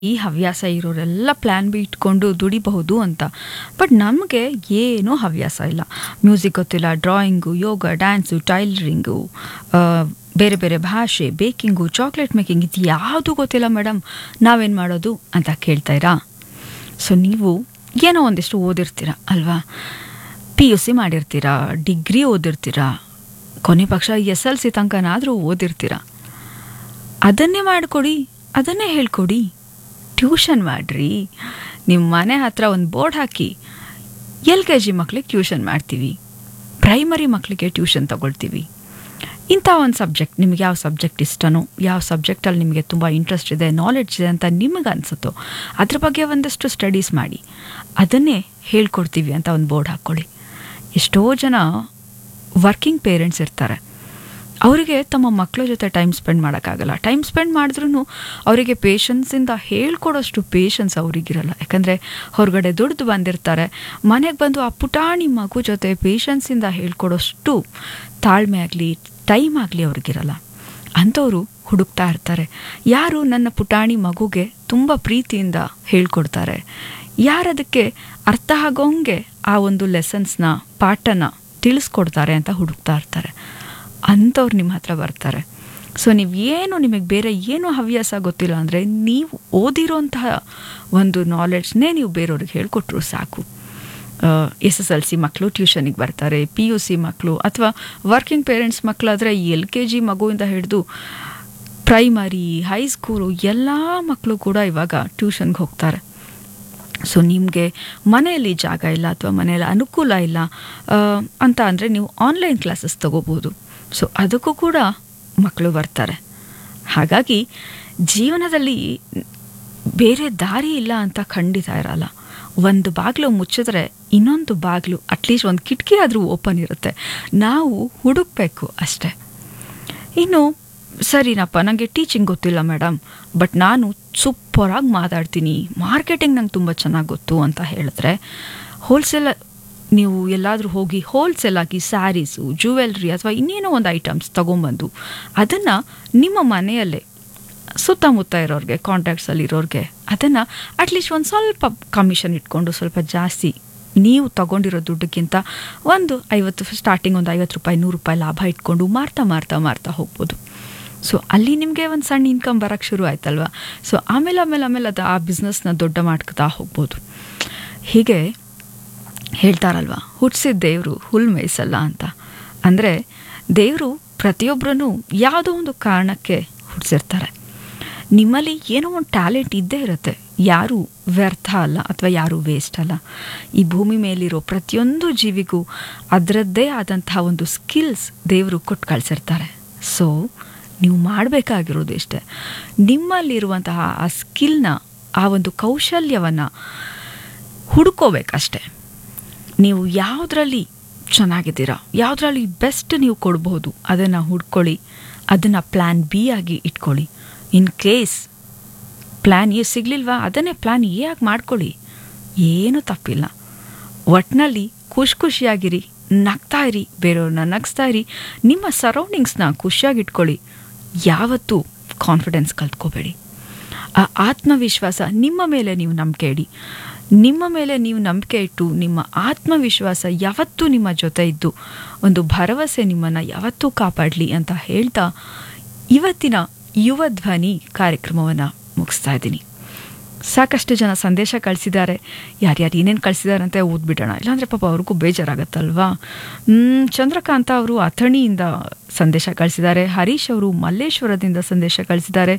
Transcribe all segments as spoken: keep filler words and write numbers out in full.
ಈ ಹವ್ಯಾಸ ಇರೋರೆಲ್ಲ ಪ್ಲ್ಯಾನ್ ಬಿ ಇಟ್ಕೊಂಡು ದುಡಿಬಹುದು ಅಂತ. ಬಟ್ ನಮಗೆ ಏನೂ ಹವ್ಯಾಸ ಇಲ್ಲ. ಮ್ಯೂಸಿಕ್ ಗೊತ್ತಿಲ್ಲ, ಡ್ರಾಯಿಂಗು, ಯೋಗ, ಡ್ಯಾನ್ಸು, ಟೈಲರಿಂಗು, ಬೇರೆ ಬೇರೆ ಭಾಷೆ, ಬೇಕಿಂಗು, ಚಾಕ್ಲೇಟ್ ಮೇಕಿಂಗ್, ಇದು ಯಾವುದು ಗೊತ್ತಿಲ್ಲ ಮೇಡಮ್, ನಾವೇನು ಮಾಡೋದು ಅಂತ ಕೇಳ್ತಾಯಿರಾ? ಸೊ ನೀವು ಏನೋ ಒಂದಿಷ್ಟು ಓದಿರ್ತೀರ ಅಲ್ವಾ? ಪಿ ಯು ಸಿ ಮಾಡಿರ್ತೀರಾ, ಡಿಗ್ರಿ ಓದಿರ್ತೀರಾ, ಕೊನೆ ಪಕ್ಷ ಎಸ್ ಎಲ್ ಸಿ ತನಕನಾದರೂ ಓದಿರ್ತೀರ. ಅದನ್ನೇ ಮಾಡಿಕೊಡಿ, ಅದನ್ನೇ ಹೇಳ್ಕೊಡಿ. ಟ್ಯೂಷನ್ ಮಾಡಿರಿ. ನಿಮ್ಮ ಮನೆ ಹತ್ರ ಒಂದು ಬೋರ್ಡ್ ಹಾಕಿ, ಎಲ್ ಕೆ ಜಿ ಮಕ್ಳಿಗೆ ಟ್ಯೂಷನ್ ಮಾಡ್ತೀವಿ, ಪ್ರೈಮರಿ ಮಕ್ಕಳಿಗೆ ಟ್ಯೂಷನ್ ತಗೊಳ್ತೀವಿ. ಇಂಥ ಒಂದು ಸಬ್ಜೆಕ್ಟ್, ನಿಮಗೆ ಯಾವ ಸಬ್ಜೆಕ್ಟ್ ಇಷ್ಟನೋ, ಯಾವ ಸಬ್ಜೆಕ್ಟಲ್ಲಿ ನಿಮಗೆ ತುಂಬ ಇಂಟ್ರೆಸ್ಟ್ ಇದೆ, ನಾಲೆಡ್ಜ್ ಇದೆ ಅಂತ ನಿಮಗೆ ಅನಿಸುತ್ತೋ ಅದ್ರ ಬಗ್ಗೆ ಒಂದಷ್ಟು ಸ್ಟಡೀಸ್ ಮಾಡಿ, ಅದನ್ನೇ ಹೇಳ್ಕೊಡ್ತೀವಿ ಅಂತ ಒಂದು ಬೋರ್ಡ್ ಹಾಕ್ಕೊಳ್ಳಿ. ಎಷ್ಟೋ ಜನ ವರ್ಕಿಂಗ್ ಪೇರೆಂಟ್ಸ್ ಇರ್ತಾರೆ, ಅವರಿಗೆ ತಮ್ಮ ಮಕ್ಕಳ ಜೊತೆ ಟೈಮ್ ಸ್ಪೆಂಡ್ ಮಾಡೋಕ್ಕಾಗಲ್ಲ. ಟೈಮ್ ಸ್ಪೆಂಡ್ ಮಾಡಿದ್ರೂ ಅವರಿಗೆ ಪೇಷನ್ಸಿಂದ ಹೇಳ್ಕೊಡೋಷ್ಟು ಪೇಷನ್ಸ್ ಅವರಿಗಿರಲ್ಲ. ಯಾಕಂದರೆ ಹೊರಗಡೆ ದುಡ್ದು ಬಂದಿರ್ತಾರೆ, ಮನೆಗೆ ಬಂದು ಆ ಪುಟಾಣಿ ಮಗು ಜೊತೆ ಪೇಷನ್ಸಿಂದ ಹೇಳ್ಕೊಡೋಷ್ಟು ತಾಳ್ಮೆ ಆಗಲಿ, ಟೈಮ್ ಆಗಲಿ ಅವ್ರಿಗಿರಲ್ಲ. ಅಂಥವರು ಹುಡುಕ್ತಾ ಇರ್ತಾರೆ, ಯಾರು ನನ್ನ ಪುಟಾಣಿ ಮಗುಗೆ ತುಂಬ ಪ್ರೀತಿಯಿಂದ ಹೇಳ್ಕೊಡ್ತಾರೆ, ಯಾರದಕ್ಕೆ ಅರ್ಥ ಆಗೋಂಗೆ ಆ ಒಂದು ಲೆಸನ್ಸ್ನ, ಪಾಠನ ತಿಳಿಸ್ಕೊಡ್ತಾರೆ ಅಂತ ಹುಡುಕ್ತಾ ಇರ್ತಾರೆ. ಅಂಥವ್ರು ನಿಮ್ಮ ಹತ್ರ ಬರ್ತಾರೆ. ಸೊ ನೀವು ಏನು, ನಿಮಗೆ ಬೇರೆ ಏನೂ ಹವ್ಯಾಸ ಗೊತ್ತಿಲ್ಲ ಅಂದರೆ ನೀವು ಓದಿರೋಂತಹ ಒಂದು ನಾಲೆಡ್ಜ್ನೇ ನೀವು ಬೇರೆಯವ್ರಿಗೆ ಹೇಳ್ಕೊಟ್ರು ಸಾಕು. ಎಸ್ ಎಸ್ ಎಲ್ ಸಿ ಮಕ್ಕಳು ಟ್ಯೂಷನಿಗೆ ಬರ್ತಾರೆ, ಪಿ ಯು ಸಿ ಮಕ್ಕಳು ಅಥವಾ working parents ಮಕ್ಕಳಾದರೆ L K G ಮಗುವಿಂದ ಹಿಡಿದು ಪ್ರೈಮರಿ, ಹೈಸ್ಕೂಲು ಎಲ್ಲ ಮಕ್ಕಳು ಕೂಡ ಇವಾಗ ಟ್ಯೂಷನ್ಗೆ ಹೋಗ್ತಾರೆ. ಸೊ ನಿಮಗೆ ಮನೆಯಲ್ಲಿ ಜಾಗ ಇಲ್ಲ ಅಥವಾ ಮನೆಯಲ್ಲಿ ಅನುಕೂಲ ಇಲ್ಲ ಅಂತ ಅಂದರೆ ನೀವು ಆನ್ಲೈನ್ ಕ್ಲಾಸಸ್ ತಗೋಬೋದು. ಸೊ ಅದಕ್ಕೂ ಕೂಡ ಮಕ್ಕಳು ಬರ್ತಾರೆ. ಹಾಗಾಗಿ ಜೀವನದಲ್ಲಿ ಬೇರೆ ದಾರಿ ಇಲ್ಲ ಅಂತ ಖಂಡಿತ ಇರಲ್ಲ. ಒಂದು ಬಾಗಿಲು ಮುಚ್ಚಿದ್ರೆ ಇನ್ನೊಂದು ಬಾಗಿಲು, ಅಟ್ಲೀಸ್ಟ್ ಒಂದು ಕಿಟಕಿ ಆದರೂ ಓಪನ್ ಇರುತ್ತೆ. ನಾವು ಹುಡುಕಬೇಕು ಅಷ್ಟೆ. ಇನ್ನು ಸರಿನಪ್ಪ, ನನಗೆ ಟೀಚಿಂಗ್ ಗೊತ್ತಿಲ್ಲ ಮೇಡಮ್, ಬಟ್ ನಾನು ಸೂಪರಾಗಿ ಮಾತಾಡ್ತೀನಿ, ಮಾರ್ಕೆಟಿಂಗ್ ನಂಗೆ ತುಂಬ ಚೆನ್ನಾಗಿ ಗೊತ್ತು ಅಂತ ಹೇಳಿದ್ರೆ, ಹೋಲ್ಸೇಲ್ ನೀವು ಎಲ್ಲಾದರೂ ಹೋಗಿ ಹೋಲ್ಸೇಲಾಗಿ ಸ್ಯಾರೀಸು, ಜ್ಯುವೆಲ್ರಿ ಅಥವಾ ಇನ್ನೇನೋ ಒಂದು ಐಟಮ್ಸ್ ತೊಗೊಂಬಂದು ಅದನ್ನು ನಿಮ್ಮ ಮನೆಯಲ್ಲೇ ಸುತ್ತಮುತ್ತ ಇರೋರಿಗೆ, ಕಾಂಟ್ಯಾಕ್ಟ್ಸಲ್ಲಿ ಇರೋರಿಗೆ ಅದನ್ನು ಅಟ್ಲೀಸ್ಟ್ ಒಂದು ಸ್ವಲ್ಪ ಕಮಿಷನ್ ಇಟ್ಕೊಂಡು ಸ್ವಲ್ಪ ಜಾಸ್ತಿ ನೀವು ತಗೊಂಡಿರೋ ದುಡ್ಡಕ್ಕಿಂತ ಒಂದು ಐವತ್ತು ಸ್ಟಾರ್ಟಿಂಗ್ ಒಂದು ಐವತ್ತು ರೂಪಾಯಿ ನೂರು ರೂಪಾಯಿ ಲಾಭ ಇಟ್ಕೊಂಡು ಮಾರ್ತಾ ಮಾರ್ತಾ ಮಾರ್ತಾ ಹೋಗ್ಬೋದು. ಸೊ ಅಲ್ಲಿ ನಿಮಗೆ ಒಂದು ಸಣ್ಣ ಇನ್ಕಮ್ ಬರೋಕ್ಕೆ ಶುರು ಆಯ್ತಲ್ವ. ಸೊ ಆಮೇಲೆ ಆಮೇಲೆ ಆಮೇಲೆ ಅದು ಆ ಬಿಸ್ನೆಸ್ನ ದೊಡ್ಡ ಮಾಡ್ಕೊತಾ ಹೋಗ್ಬೋದು. ಹೀಗೆ ಹೇಳ್ತಾರಲ್ವ, ಹುಟ್ಟಿಸಿದ ದೇವರು ಹುಲ್ ಮೇಯಿಸಲ್ಲ ಅಂತ. ಅಂದರೆ ದೇವರು ಪ್ರತಿಯೊಬ್ಬರನ್ನು ಯಾವುದೋ ಒಂದು ಕಾರಣಕ್ಕೆ ಹುಟ್ಟಿಸಿರ್ತಾರೆ. ನಿಮ್ಮಲ್ಲಿ ಏನೋ ಒಂದು ಟ್ಯಾಲೆಂಟ್ ಇದ್ದೇ ಇರುತ್ತೆ. ಯಾರೂ ವ್ಯರ್ಥ ಅಲ್ಲ ಅಥವಾ ಯಾರೂ ವೇಸ್ಟ್ ಅಲ್ಲ. ಈ ಭೂಮಿ ಮೇಲಿರೋ ಪ್ರತಿಯೊಂದು ಜೀವಿಗೂ ಅದರದ್ದೇ ಆದಂತಹ ಒಂದು ಸ್ಕಿಲ್ಸ್ ದೇವರು ಕೊಟ್ಟು ಕಳಿಸಿರ್ತಾರೆ. ಸೊ ನೀವು ಮಾಡಬೇಕಾಗಿರೋದು ಇಷ್ಟೇ, ನಿಮ್ಮಲ್ಲಿರುವಂತಹ ಆ ಸ್ಕಿಲ್ನ, ಆ ಒಂದು ಕೌಶಲ್ಯವನ್ನು ಹುಡ್ಕೋಬೇಕಷ್ಟೆ. ನೀವು ಯಾವುದರಲ್ಲಿ ಚೆನ್ನಾಗಿದ್ದೀರಾ, ಯಾವುದರಲ್ಲಿ ಬೆಸ್ಟ್ ನೀವು ಕೊಡ್ಬೋದು ಅದನ್ನು ಹುಡ್ಕೊಳ್ಳಿ, ಅದನ್ನು ಪ್ಲ್ಯಾನ್ ಬಿ ಆಗಿ ಇಟ್ಕೊಳ್ಳಿ. ಇನ್ ಕೇಸ್ ಪ್ಲ್ಯಾನ್ ಎ ಸಿಗಲಿಲ್ವಾ, ಅದನ್ನೇ ಪ್ಲ್ಯಾನ್ ಎ ಆಗಿ ಮಾಡ್ಕೊಳ್ಳಿ, ಏನೂ ತಪ್ಪಿಲ್ಲ. ಒಟ್ಟಿನಲ್ಲಿ ಖುಷಿ ಖುಷಿಯಾಗಿರಿ, ನಗ್ತಾ ಇರಿ, ಬೇರೆಯವ್ರನ್ನ ನಗಿಸ್ತಾ ಇರಿ, ನಿಮ್ಮ ಸರೌಂಡಿಂಗ್ಸ್ನ ಖುಷಿಯಾಗಿಟ್ಕೊಳ್ಳಿ. ಯಾವತ್ತೂ ಕಾನ್ಫಿಡೆನ್ಸ್ ಕಲ್ತ್ಕೋಬೇಡಿ. ಆ ಆತ್ಮವಿಶ್ವಾಸ, ನಿಮ್ಮ ಮೇಲೆ ನೀವು ನಂಬಿಕೆ ಇಡಿ. ನಿಮ್ಮ ಮೇಲೆ ನೀವು ನಂಬಿಕೆ ಇಟ್ಟು ನಿಮ್ಮ ಆತ್ಮವಿಶ್ವಾಸ ಯಾವತ್ತೂ ನಿಮ್ಮ ಜೊತೆ ಇದ್ದು ಒಂದು ಭರವಸೆ ನಿಮ್ಮನ್ನು ಯಾವತ್ತೂ ಕಾಪಾಡಲಿ ಅಂತ ಹೇಳ್ತಾ ಇವತ್ತಿನ ಯುವ ಧ್ವನಿ ಕಾರ್ಯಕ್ರಮವನ್ನು ಮುಗಿಸ್ತಾ ಇದ್ದೀನಿ. ಸಾಕಷ್ಟು ಜನ ಸಂದೇಶ ಕಳಿಸಿದ್ದಾರೆ. ಯಾರ್ಯಾರು ಏನೇನು ಕಳಿಸಿದ್ದಾರೆ ಅಂತ ಓದ್ಬಿಡೋಣ, ಇಲ್ಲಾಂದರೆ ಪಾಪ ಅವ್ರಿಗೂ ಬೇಜಾರಾಗತ್ತಲ್ವಾ. ಚಂದ್ರಕಾಂತ ಅವರು ಅಥಣಿಯಿಂದ ಸಂದೇಶ ಕಳಿಸಿದ್ದಾರೆ. ಹರೀಶ್ ಅವರು ಮಲ್ಲೇಶ್ವರದಿಂದ ಸಂದೇಶ ಕಳಿಸಿದ್ದಾರೆ.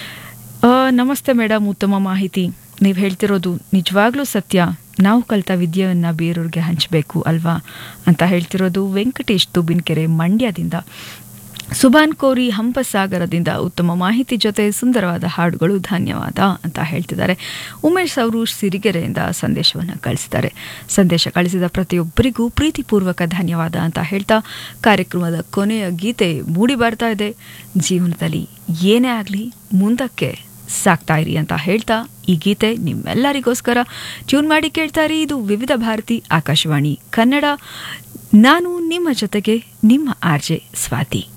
ನಮಸ್ತೆ ಮೇಡಮ್, ಉತ್ತಮ ಮಾಹಿತಿ, ನೀವು ಹೇಳ್ತಿರೋದು ನಿಜವಾಗ್ಲೂ ಸತ್ಯ, ನಾವು ಕಲಿತ ವಿದ್ಯೆಯನ್ನು ಬೇರೆಯವ್ರಿಗೆ ಹಂಚಬೇಕು ಅಲ್ವಾ ಅಂತ ಹೇಳ್ತಿರೋದು ವೆಂಕಟೇಶ್ ತುಬಿನ್ಕೆರೆ ಮಂಡ್ಯದಿಂದ. ಸುಭಾನ್ ಕೋರಿ ಹಂಪಸಾಗರದಿಂದ ಉತ್ತಮ ಮಾಹಿತಿ ಜೊತೆ ಸುಂದರವಾದ ಹಾಡುಗಳು, ಧನ್ಯವಾದ ಅಂತ ಹೇಳ್ತಿದ್ದಾರೆ. ಉಮೇಶ್ ಅವರು ಸಿರಿಗೆರೆಯಿಂದ ಸಂದೇಶವನ್ನು ಕಳಿಸಿದ್ದಾರೆ. ಸಂದೇಶ ಕಳಿಸಿದ ಪ್ರತಿಯೊಬ್ಬರಿಗೂ ಪ್ರೀತಿಪೂರ್ವಕ ಧನ್ಯವಾದ ಅಂತ ಹೇಳ್ತಾ ಕಾರ್ಯಕ್ರಮದ ಕೊನೆಯ ಗೀತೆ ಮೂಡಿ ಬರ್ತಾ ಇದೆ. ಜೀವನದಲ್ಲಿ ಏನೇ ಆಗಲಿ ಮುಂದಕ್ಕೆ ಸಾಕ್ತಾ ಇರಿ ಅಂತ ಹೇಳ್ತಾ ಈ ಗೀತೆ ನಿಮ್ಮೆಲ್ಲರಿಗೋಸ್ಕರ ಟ್ಯೂನ್ ಮಾಡಿ ಕೇಳ್ತಾ ಇರಿ. ಇದು ವಿವಿಧ ಭಾರತಿ ಆಕಾಶವಾಣಿ ಕನ್ನಡ. ನಾನು ನಿಮ್ಮ ಜೊತೆಗೆ ನಿಮ್ಮ ಆರ್ ಜೆ ಸ್ವಾತಿ.